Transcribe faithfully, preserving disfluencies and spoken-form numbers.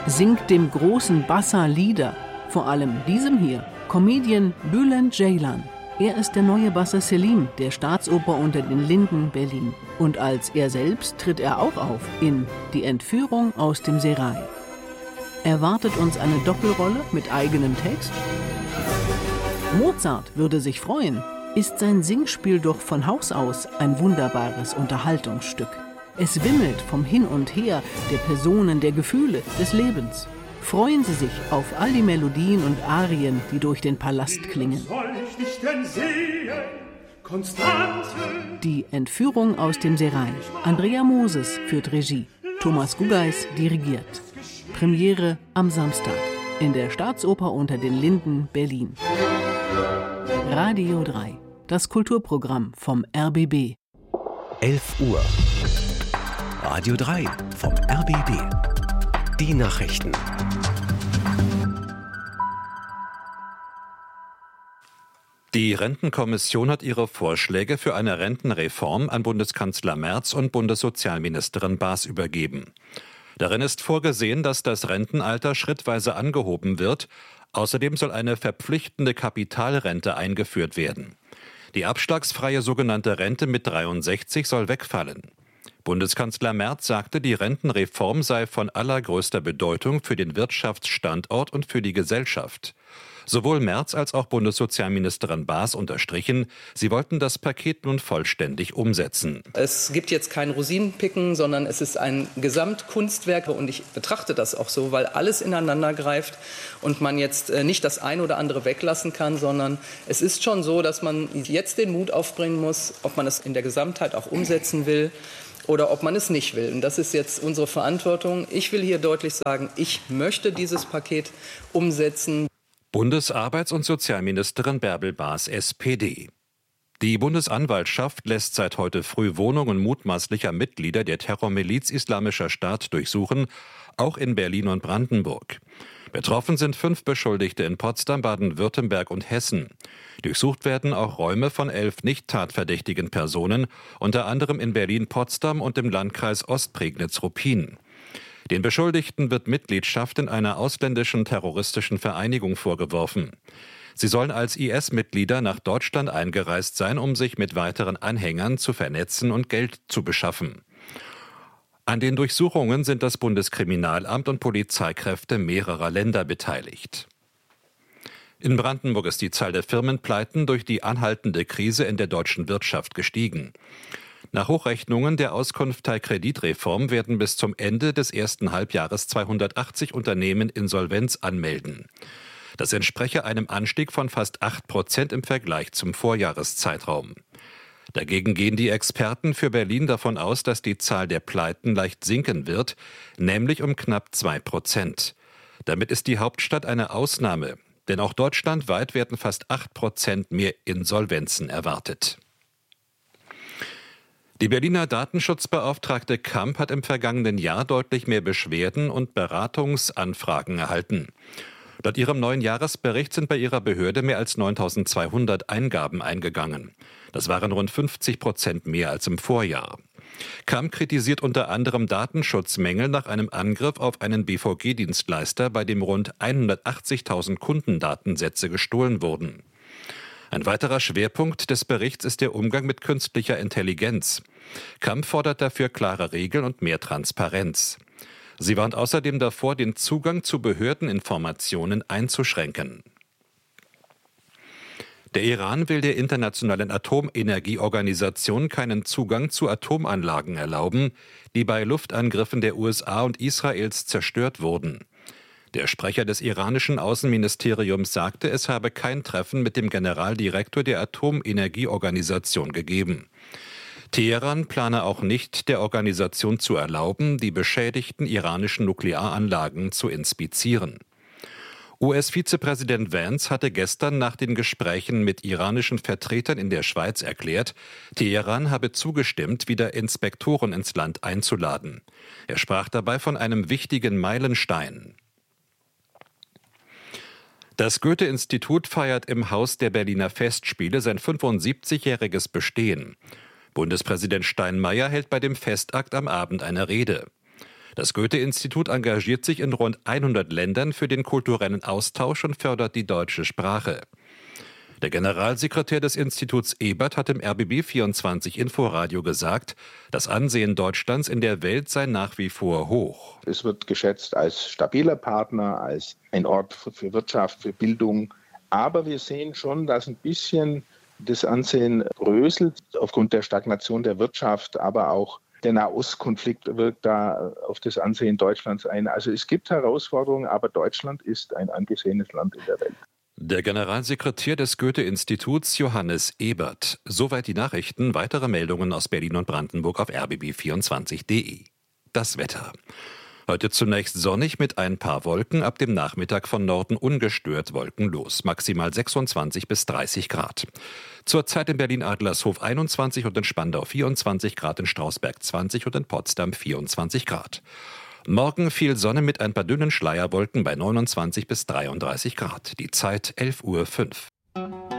singt dem großen Bassa Lieder, vor allem diesem hier, Comedian Bülent Ceylan. Er ist der neue Bassa Selim der Staatsoper unter den Linden Berlin. Und als er selbst tritt er auch auf in Die Entführung aus dem Serail. Erwartet uns eine Doppelrolle mit eigenem Text? Mozart würde sich freuen. Ist sein Singspiel doch von Haus aus ein wunderbares Unterhaltungsstück. Es wimmelt vom Hin und Her der Personen, der Gefühle, des Lebens. Freuen Sie sich auf all die Melodien und Arien, die durch den Palast klingen. Die Entführung aus dem Serail. Andrea Moses führt Regie. Thomas Gugeis dirigiert. Premiere am Samstag in der Staatsoper unter den Linden Berlin. Radio drei, das Kulturprogramm vom R B B. elf Uhr. Radio drei vom R B B. Die Nachrichten. Die Rentenkommission hat ihre Vorschläge für eine Rentenreform an Bundeskanzler Merz und Bundessozialministerin Baas übergeben. Darin ist vorgesehen, dass das Rentenalter schrittweise angehoben wird. Außerdem soll eine verpflichtende Kapitalrente eingeführt werden. Die abschlagsfreie sogenannte Rente mit dreiundsechzig soll wegfallen. Bundeskanzler Merz sagte, die Rentenreform sei von allergrößter Bedeutung für den Wirtschaftsstandort und für die Gesellschaft. Sowohl Merz als auch Bundessozialministerin Baas unterstrichen, sie wollten das Paket nun vollständig umsetzen. Es gibt jetzt kein Rosinenpicken, sondern es ist ein Gesamtkunstwerk. Und ich betrachte das auch so, weil alles ineinander greift und man jetzt nicht das eine oder andere weglassen kann, sondern es ist schon so, dass man jetzt den Mut aufbringen muss, ob man es in der Gesamtheit auch umsetzen will oder ob man es nicht will. Und das ist jetzt unsere Verantwortung. Ich will hier deutlich sagen, ich möchte dieses Paket umsetzen. Bundesarbeits- und Sozialministerin Bärbel Baas, S P D. Die Bundesanwaltschaft lässt seit heute früh Wohnungen mutmaßlicher Mitglieder der Terrormiliz Islamischer Staat durchsuchen, auch in Berlin und Brandenburg. Betroffen sind fünf Beschuldigte in Potsdam, Baden-Württemberg und Hessen. Durchsucht werden auch Räume von elf nicht tatverdächtigen Personen, unter anderem in Berlin-Potsdam und im Landkreis Ostprignitz-Ruppin. Den Beschuldigten wird Mitgliedschaft in einer ausländischen terroristischen Vereinigung vorgeworfen. Sie sollen als I S-Mitglieder nach Deutschland eingereist sein, um sich mit weiteren Anhängern zu vernetzen und Geld zu beschaffen. An den Durchsuchungen sind das Bundeskriminalamt und Polizeikräfte mehrerer Länder beteiligt. In Brandenburg ist die Zahl der Firmenpleiten durch die anhaltende Krise in der deutschen Wirtschaft gestiegen. Nach Hochrechnungen der Auskunft der Kreditreform werden bis zum Ende des ersten Halbjahres zweihundertachtzig Unternehmen Insolvenz anmelden. Das entspreche einem Anstieg von fast acht Prozent im Vergleich zum Vorjahreszeitraum. Dagegen gehen die Experten für Berlin davon aus, dass die Zahl der Pleiten leicht sinken wird, nämlich um knapp zwei Prozent. Damit ist die Hauptstadt eine Ausnahme, denn auch deutschlandweit werden fast acht Prozent mehr Insolvenzen erwartet. Die Berliner Datenschutzbeauftragte Kamp hat im vergangenen Jahr deutlich mehr Beschwerden und Beratungsanfragen erhalten. Laut ihrem neuen Jahresbericht sind bei ihrer Behörde mehr als neuntausendzweihundert Eingaben eingegangen. Das waren rund fünfzig Prozent mehr als im Vorjahr. Kamp kritisiert unter anderem Datenschutzmängel nach einem Angriff auf einen B V G-Dienstleister, bei dem rund hundertachtzigtausend Kundendatensätze gestohlen wurden. Ein weiterer Schwerpunkt des Berichts ist der Umgang mit künstlicher Intelligenz. Kamp fordert dafür klare Regeln und mehr Transparenz. Sie warnt außerdem davor, den Zugang zu Behördeninformationen einzuschränken. Der Iran will der Internationalen Atomenergieorganisation keinen Zugang zu Atomanlagen erlauben, die bei Luftangriffen der U S A und Israels zerstört wurden. Der Sprecher des iranischen Außenministeriums sagte, es habe kein Treffen mit dem Generaldirektor der Atomenergieorganisation gegeben. Teheran plane auch nicht, der Organisation zu erlauben, die beschädigten iranischen Nuklearanlagen zu inspizieren. U S-Vizepräsident Vance hatte gestern nach den Gesprächen mit iranischen Vertretern in der Schweiz erklärt, Teheran habe zugestimmt, wieder Inspektoren ins Land einzuladen. Er sprach dabei von einem wichtigen Meilenstein. Das Goethe-Institut feiert im Haus der Berliner Festspiele sein fünfundsiebzigjähriges Bestehen. Bundespräsident Steinmeier hält bei dem Festakt am Abend eine Rede. Das Goethe-Institut engagiert sich in rund hundert Ländern für den kulturellen Austausch und fördert die deutsche Sprache. Der Generalsekretär des Instituts Ebert hat im R B B vierundzwanzig Inforadio gesagt, das Ansehen Deutschlands in der Welt sei nach wie vor hoch. Es wird geschätzt als stabiler Partner, als ein Ort für Wirtschaft, für Bildung. Aber wir sehen schon, dass ein bisschen das Ansehen bröselt aufgrund der Stagnation der Wirtschaft, aber auch der Nahostkonflikt wirkt da auf das Ansehen Deutschlands ein. Also es gibt Herausforderungen, aber Deutschland ist ein angesehenes Land in der Welt. Der Generalsekretär des Goethe-Instituts Johannes Ebert. Soweit die Nachrichten. Weitere Meldungen aus Berlin und Brandenburg auf r b b vierundzwanzig punkt d e. Das Wetter. Heute zunächst sonnig mit ein paar Wolken, ab dem Nachmittag von Norden ungestört wolkenlos. Maximal sechsundzwanzig bis dreißig Grad. Zurzeit in Berlin-Adlershof einundzwanzig und in Spandau vierundzwanzig Grad, in Strausberg zwanzig und in Potsdam vierundzwanzig Grad. Morgen viel Sonne mit ein paar dünnen Schleierwolken bei neunundzwanzig bis dreiunddreißig Grad. Die Zeit elf Uhr fünf.